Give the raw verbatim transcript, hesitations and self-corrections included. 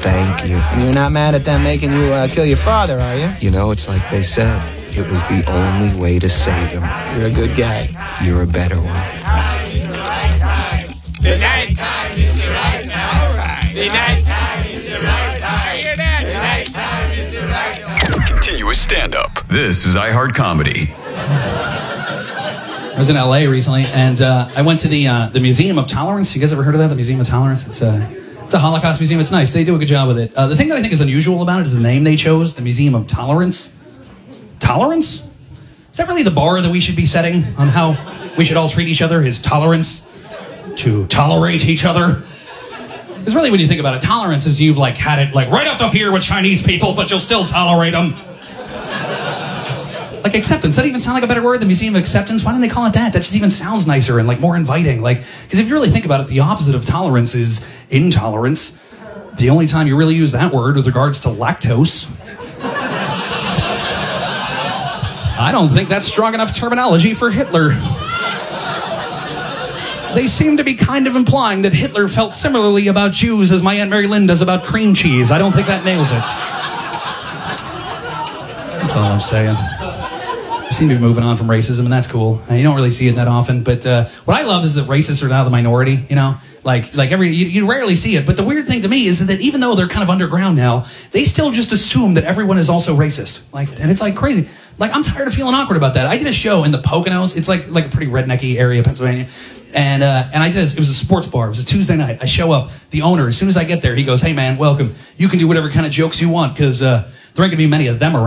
Thank you. And you're not mad at them making you uh, kill your father, are you? You know, it's like they said. It was the only way to save him. You're a good guy. You're a better one. The night time is the right time. All right. The night time is the right time. Hear that? The night time is the right time. Continuous stand-up. This is iHeart Comedy. I was in L A recently, and uh, I went to the uh, the Museum of Tolerance. You guys ever heard of that? The Museum of Tolerance? It's a, it's a Holocaust museum. It's nice. They do a good job with it. Uh, the thing that I think is unusual about it is the name they chose, the Museum of Tolerance. Tolerance? Is that really the bar that we should be setting on how we should all treat each other? Is tolerance to tolerate each other? Because really, when you think about it, tolerance is you've like had it like right up to here with Chinese people, but you'll still tolerate them. Like acceptance, that even sound like a better word? The Museum of Acceptance? Why didn't they call it that? That just even sounds nicer and like more inviting. Like, because if you really think about it, the opposite of tolerance is intolerance. The only time you really use that word with regards to lactose. I don't think that's strong enough terminology for Hitler. They seem to be kind of implying that Hitler felt similarly about Jews as my Aunt Mary Lynn does about cream cheese. I don't think that nails it. That's all I'm saying. We seem to be moving on from racism, and that's cool. Uh, you don't really see it that often, but uh, what I love is that racists are now the minority, you know? Like, like every you, you rarely see it, but the weird thing to me is that even though they're kind of underground now, they still just assume that everyone is also racist. Like, and it's like crazy. Like, I'm tired of feeling awkward about that. I did a show in the Poconos. It's like like a pretty rednecky area of Pennsylvania. And uh, and I did it was a sports bar. It was a Tuesday night. I show up. The owner, as soon as I get there, he goes, "Hey, man, welcome. You can do whatever kind of jokes you want because uh, there ain't going to be many of them around."